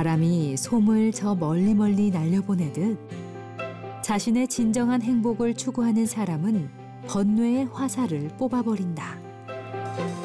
바람이 솜을 저 멀리 날려보내듯 자신의 진정한 행복을 추구하는 사람은 번뇌의 화살을 뽑아버린다.